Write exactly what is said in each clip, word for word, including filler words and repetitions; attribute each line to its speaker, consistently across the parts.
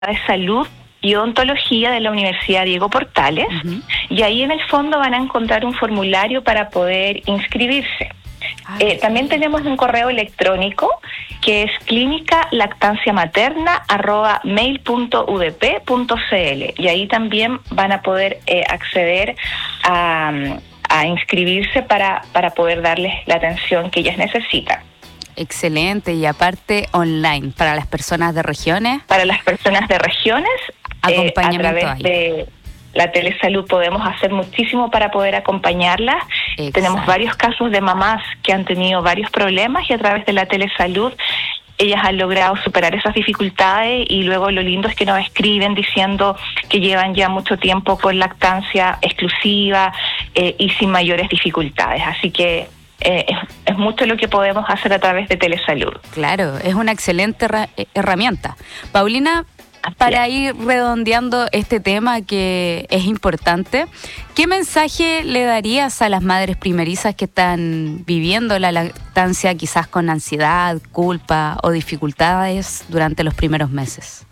Speaker 1: de Salud y Odontología de la Universidad Diego Portales, uh-huh. y ahí en el fondo van a encontrar un formulario para poder inscribirse. Ah, eh, también tenemos un correo electrónico que es clínica lactancia materna arroba mail punto u d p punto c l, y ahí también van a poder eh, acceder a, a inscribirse para, para poder darles la atención que ellas necesitan.
Speaker 2: Excelente, y aparte online, para las personas de regiones.
Speaker 1: Para las personas de regiones,
Speaker 2: acompañamiento
Speaker 1: eh, a través
Speaker 2: ahí.
Speaker 1: de la telesalud podemos hacer muchísimo para poder acompañarlas. Exacto. Tenemos varios casos de mamás que han tenido varios problemas y a través de la telesalud ellas han logrado superar esas dificultades, y luego lo lindo es que nos escriben diciendo que llevan ya mucho tiempo con lactancia exclusiva eh, y sin mayores dificultades. Así que Eh, es, es mucho lo que podemos hacer a través de telesalud.
Speaker 2: Claro, es una excelente herra- herramienta. Paulina, para ir redondeando este tema que es importante, ¿qué mensaje le darías a las madres primerizas que están viviendo la lactancia quizás con ansiedad, culpa o dificultades durante los primeros meses?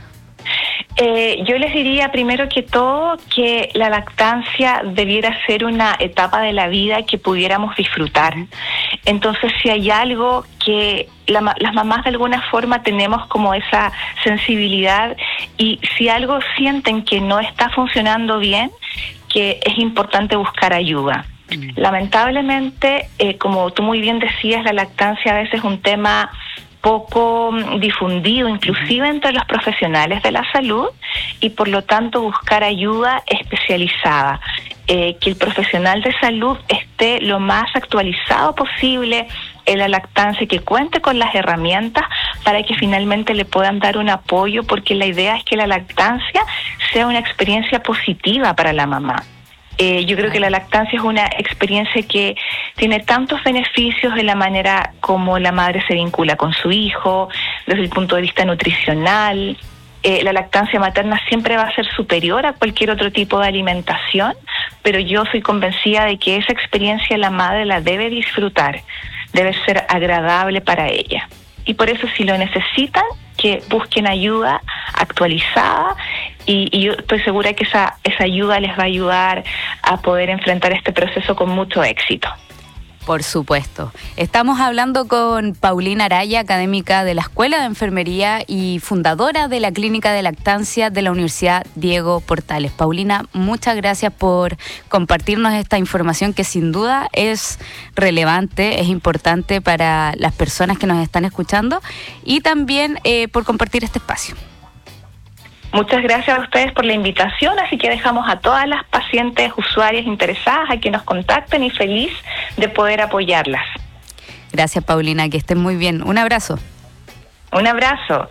Speaker 1: Eh, yo les diría primero que todo que la lactancia debiera ser una etapa de la vida que pudiéramos disfrutar. Entonces, si hay algo que la, las mamás de alguna forma tenemos como esa sensibilidad, y si algo sienten que no está funcionando bien, que es importante buscar ayuda. Mm. Lamentablemente, eh, como tú muy bien decías, la lactancia a veces es un tema poco difundido, inclusive entre los profesionales de la salud, y por lo tanto buscar ayuda especializada, eh, que el profesional de salud esté lo más actualizado posible en la lactancia, que cuente con las herramientas para que finalmente le puedan dar un apoyo, porque la idea es que la lactancia sea una experiencia positiva para la mamá. Eh, yo creo que la lactancia es una experiencia que tiene tantos beneficios en la manera como la madre se vincula con su hijo, desde el punto de vista nutricional. Eh, la lactancia materna siempre va a ser superior a cualquier otro tipo de alimentación, pero yo soy convencida de que esa experiencia la madre la debe disfrutar, debe ser agradable para ella. Y por eso, si lo necesitan, que busquen ayuda actualizada, y, y yo estoy segura que esa, esa ayuda les va a ayudar a poder enfrentar este proceso con mucho éxito.
Speaker 2: Por supuesto. Estamos hablando con Paulina Araya, académica de la Escuela de Enfermería y fundadora de la Clínica de Lactancia de la Universidad Diego Portales. Paulina, muchas gracias por compartirnos esta información que sin duda es relevante, es importante para las personas que nos están escuchando, y también eh, por compartir este espacio.
Speaker 1: Muchas gracias a ustedes por la invitación, así que dejamos a todas las pacientes usuarias interesadas a que nos contacten, y feliz de poder apoyarlas.
Speaker 2: Gracias, Paulina, que estén muy bien. Un abrazo.
Speaker 1: Un abrazo.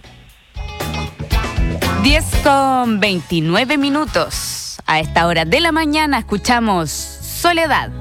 Speaker 2: diez con veintinueve minutos. A esta hora de la mañana escuchamos Soledad.